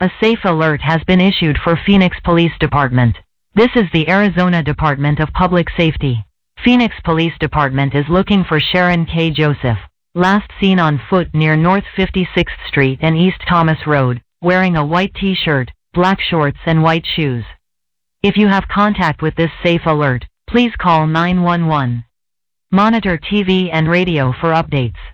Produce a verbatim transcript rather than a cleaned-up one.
A safe alert has been issued for Phoenix Police Department. This is the Arizona Department of Public Safety. Phoenix Police Department is looking for Sharon K. Joseph, last seen on foot near North fifty-sixth Street and East Thomas Road, wearing a white t-shirt, black shorts and white shoes. If you have contact with this safe alert, please call nine one one. Monitor T V and radio for updates.